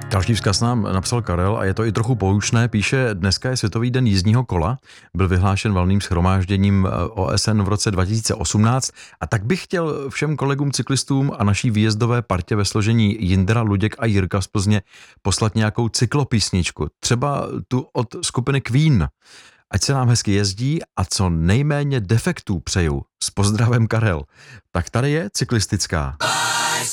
Další vzkaz nám napsal Karel a je to i trochu poučné. Píše, dneska je Světový den jízdního kola, byl vyhlášen valným shromážděním OSN v roce 2018 a tak bych chtěl všem kolegům cyklistům a naší výjezdové partě ve složení Jindra, Luděk a Jirka z Plzně poslat nějakou cyklopísničku. Třeba tu od skupiny Queen. Ať se nám hezky jezdí a co nejméně defektů přeju. S pozdravem Karel. Tak tady je cyklistická.